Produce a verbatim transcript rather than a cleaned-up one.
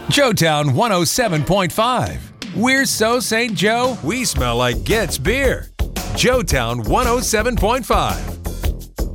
Joetown one oh seven point five. We're so Saint Joe, we smell like Getz beer. Joetown one oh seven point five.